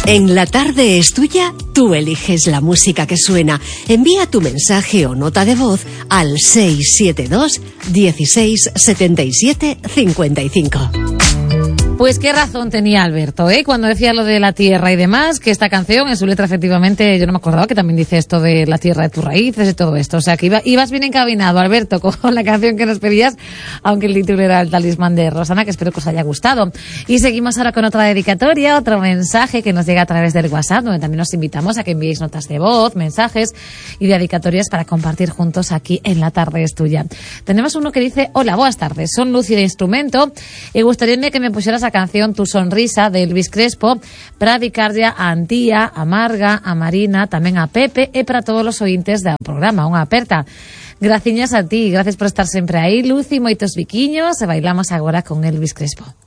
En La Tarde es Tuya, tú eliges la música que suena. Envía tu mensaje o nota de voz al 672 16 77 55. Pues qué razón tenía Alberto, cuando decía lo de la tierra y demás, que esta canción en su letra efectivamente, yo no me acordaba que también dice esto de la tierra de tus raíces y todo esto. O sea que ibas bien encaminado, Alberto, con la canción que nos pedías, aunque el título era El talismán de Rosana, que espero que os haya gustado. Y seguimos ahora con otra dedicatoria, otro mensaje que nos llega a través del WhatsApp, donde también os invitamos a que enviéis notas de voz, mensajes y dedicatorias para compartir juntos aquí en La Tarde es Tuya. Tenemos uno que dice: hola, buenas tardes, son Lucy de Instrumento y gustaría que me pusieras la canción Tu sonrisa de Elvis Crespo para dedicarle a Antía, a Marga, a Marina, también a Pepe y para todos los oyentes del programa. Unha aperta. Graciñas a ti, gracias por estar sempre aí, Lucy, moitos biquiños e bailamos agora con Elvis Crespo.